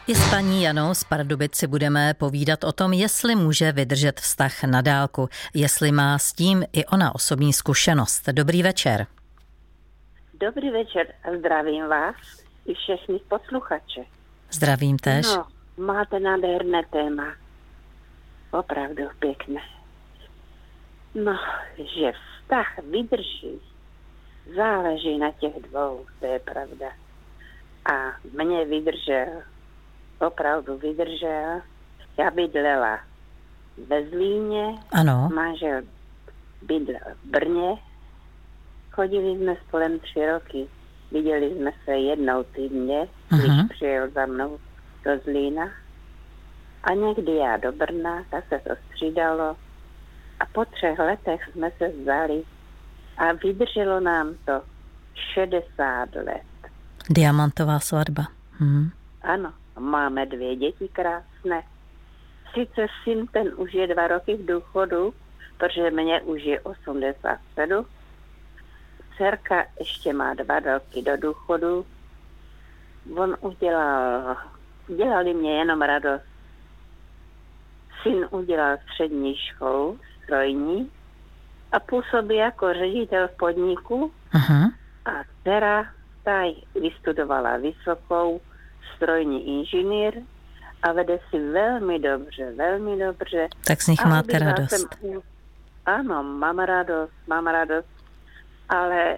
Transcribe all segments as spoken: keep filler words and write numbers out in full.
I s paní Janou z Pardubic si budeme povídat o tom, jestli může vydržet vztah na dálku, jestli má s tím i ona osobní zkušenost. Dobrý večer. Dobrý večer a zdravím vás i všechny posluchače. Zdravím též. No, máte nádherné téma. Opravdu pěkné. No, že vztah vydrží, záleží na těch dvou, to je pravda. A mě vydržel, opravdu vydržel. Já bydlela ve Zlíně, ano. Manžel bydlel v Brně. Chodili jsme spolem tři roky. Viděli jsme se jednou týdně, když uh-huh. přijel za mnou do Zlína. A někdy já do Brna, tak se to střídalo. A po třech letech jsme se vzali a vydrželo nám to šedesát let. Diamantová svatba. Hmm. Ano, máme dvě děti krásné. Sice syn ten už je dva roky v důchodu, protože mě už je osmdesát sedm. Dcerka ještě má dva roky do důchodu. On udělal, dělali mě jenom radost. Syn udělal střední školu, strojní, a působí jako ředitel v podniku. Aha. A dcera ta vystudovala vysokou strojní inženýr a vede si velmi dobře, velmi dobře. Tak z nich a máte radost. Jsem, ano, mám radost, mám radost, ale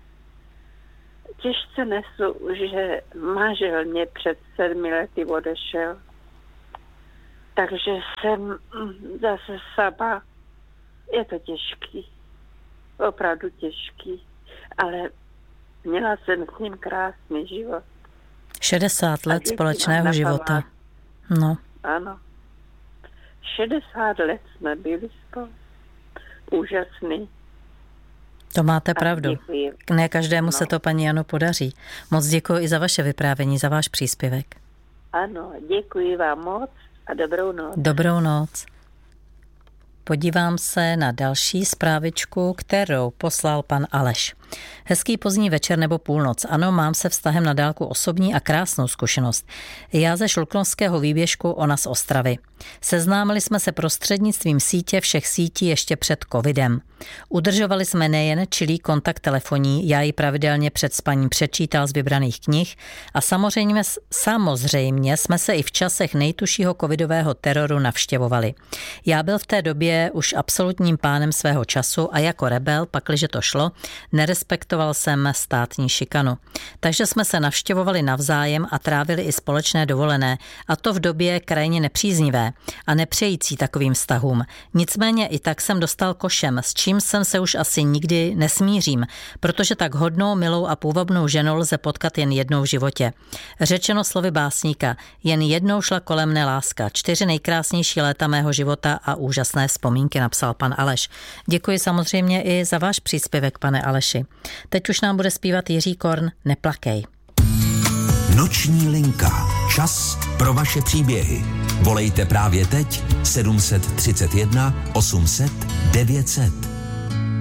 těžce nesu, že manžel mě před sedmi lety odešel. Takže jsem zase sama. Je to těžký. Opravdu těžký. Ale měla jsem s ním krásný život. šedesát let společného života. No. Ano. šedesát let jsme byli spolu. Úžasný. To máte A pravdu. Děkuji. Ne každému no. se to, paní Jano, podaří. Moc děkuji i za vaše vyprávění, za váš příspěvek. Ano, děkuji vám moc a dobrou noc. Dobrou noc. Podívám se na další zprávičku, kterou poslal pan Aleš. Hezký pozdní večer nebo půlnoc. Ano, mám se vztahem na dálku osobní a krásnou zkušenost. Já ze Šluknovského výběžku, ona z Ostravy. Seznámili jsme se prostřednictvím sítě všech sítí ještě před covidem. Udržovali jsme nejen čilý kontakt telefonní, já ji pravidelně před spaním přečítal z vybraných knih a samozřejmě, samozřejmě jsme se i v časech nejtušího covidového teroru navštěvovali. Já byl v té době už absolutním pánem svého času a jako rebel, pakliže to šlo, nerespektoval jsem státní šikanu. Takže jsme se navštěvovali navzájem a trávili i společné dovolené, a to v době krajně nepříznivé a nepřející takovým vztahům. Nicméně i tak jsem dostal košem, s čím jsem se už asi nikdy nesmířím, protože tak hodnou, milou a půvabnou ženu lze potkat jen jednou v životě. Řečeno slovy básníka, jen jednou šla kolem mne láska, čtyři nejkrásnější léta mého života a úžasné vzpomínky, napsal pan Aleš. Děkuji samozřejmě i za váš příspěvek, pane Aleši. Teď už nám bude zpívat Jiří Korn Neplakej. Noční linka. Čas pro vaše příběhy. Volejte právě teď sedm set třicet jedna osm set devět set.